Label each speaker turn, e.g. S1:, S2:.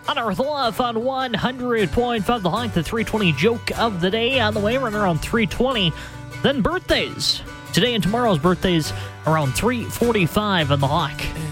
S1: On our Live on 100.5 The Hike, the 320 joke of the day on the way, running around 320. Then birthdays. Today and tomorrow's birthdays around 3:45 on The Hike.